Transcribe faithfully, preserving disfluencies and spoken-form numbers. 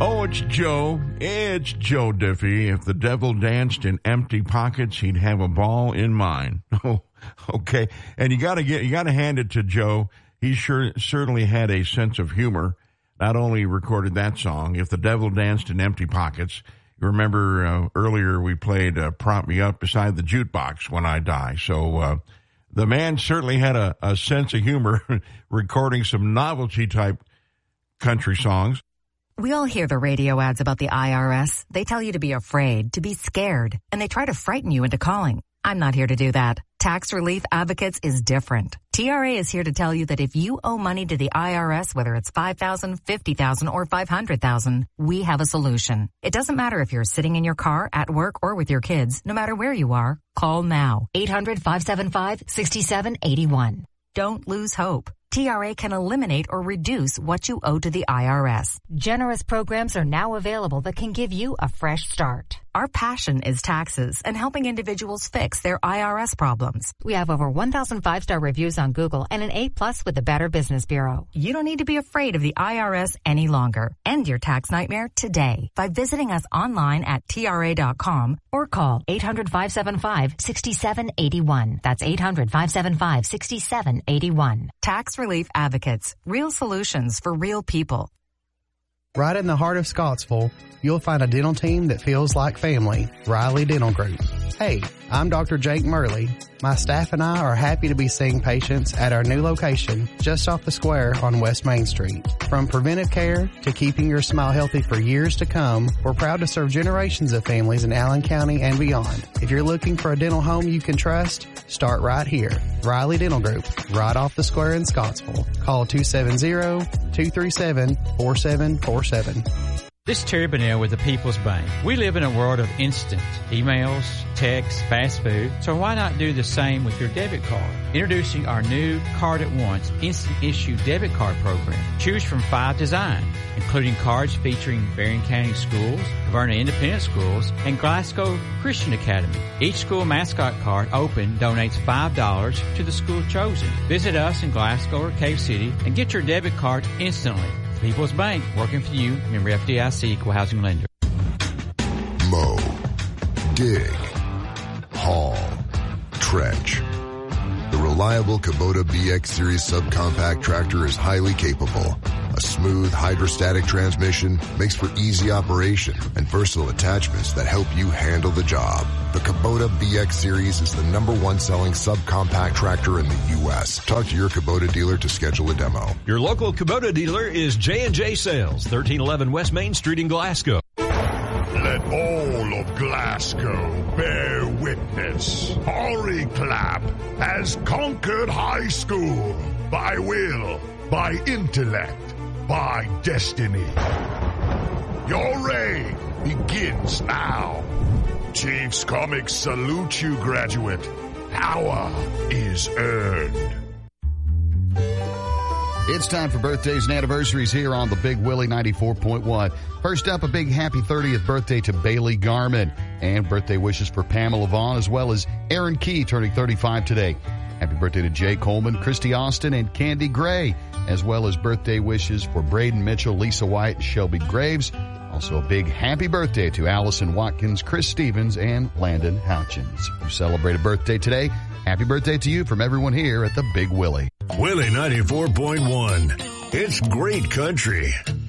Oh, it's Joe. It's Joe Diffie. If the devil danced in empty pockets, he'd have a ball in mine. Oh, okay. And you gotta get, you gotta hand it to Joe. He sure, certainly had a sense of humor. Not only recorded that song, If the Devil Danced in Empty Pockets. You remember, uh, earlier we played, uh, Prop Me Up Beside the Jukebox When I Die. So, uh, the man certainly had a, a sense of humor recording some novelty type country songs. We all hear the radio ads about the I R S. They tell you to be afraid, to be scared, and they try to frighten you into calling. I'm not here to do that. Tax Relief Advocates is different. T R A is here to tell you that if you owe money to the I R S, whether it's five thousand dollars, fifty thousand dollars, or five hundred thousand dollars, we have a solution. It doesn't matter if you're sitting in your car, at work, or with your kids. No matter where you are, call now. eight hundred, five seven five, six seven eight one. Don't lose hope. T R A can eliminate or reduce what you owe to the I R S. Generous programs are now available that can give you a fresh start. Our passion is taxes and helping individuals fix their I R S problems. We have over one thousand five-star reviews on Google and an A plus with the Better Business Bureau. You don't need to be afraid of the I R S any longer. End your tax nightmare today by visiting us online at T R A dot com or call eight hundred, five seven five, six seven eight one. That's eight hundred, five seven five, six seven eight one. Tax Relief Advocates. Real solutions for real people. Right in the heart of Scottsville, you'll find a dental team that feels like family, Riley Dental Group. Hey, I'm Doctor Jake Murley. My staff and I are happy to be seeing patients at our new location just off the square on West Main Street. From preventive care to keeping your smile healthy for years to come, we're proud to serve generations of families in Allen County and beyond. If you're looking for a dental home you can trust, start right here. Riley Dental Group, right off the square in Scottsville. Call two seven zero, two three seven, four seven four seven. This is Terry Bunnell with the People's Bank. We live in a world of instant emails, texts, fast food, so why not do the same with your debit card? Introducing our new Card at Once instant issue debit card program. Choose from five designs, including cards featuring Berrien County Schools, Vernon Independent Schools, and Glasgow Christian Academy. Each school mascot card open donates five dollars to the school chosen. Visit us in Glasgow or Cave City and get your debit card instantly. People's Bank, working for you, member F D I C, equal housing lender. Mow, dig, haul, trench. The reliable Kubota B X Series subcompact tractor is highly capable. A smooth hydrostatic transmission makes for easy operation and versatile attachments that help you handle the job. The Kubota B X Series is the number one selling subcompact tractor in the U S Talk to your Kubota dealer to schedule a demo. Your local Kubota dealer is J and J Sales, thirteen eleven West Main Street in Glasgow. Let all of Glasgow bear witness. Horry Clapp has conquered high school by will, by intellect, by destiny. Your reign begins now. Chiefs Comics salute you, graduate. Power is earned. It's time for birthdays and anniversaries here on the Big Willie ninety-four point one. First up, a big happy thirtieth birthday to Bailey Garman. And birthday wishes for Pamela Vaughn as well as Aaron Key turning thirty-five today. Happy birthday to Jay Coleman, Christy Austin, and Candy Gray, as well as birthday wishes for Braden Mitchell, Lisa White, and Shelby Graves. Also a big happy birthday to Allison Watkins, Chris Stevens, and Landon Houchins. Who celebrate a birthday today. Happy birthday to you from everyone here at the Big Willie. Willie ninety-four point one. It's great country.